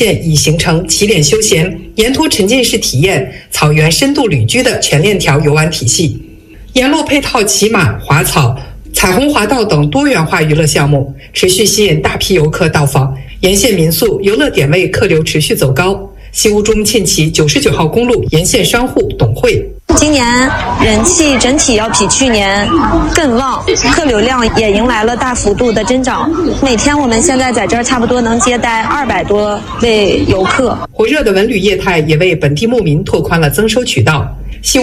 线已形成起点休闲、沿途沉浸式体验、草原深度旅居的全链条游玩体系。沿路配套骑马、滑草、彩虹滑道等多元化娱乐项目，持续吸引大批游客到访。沿线民宿、游乐点位客流持续走高。西乌中沁旗99号公路沿线商户董会， 今年人气整体要比去年更旺，客流量也迎来了大幅度的增长。每天我们现在在这儿差不多能接待200多位游客。 火热的文旅业态也为本地牧民拓宽了增收渠道。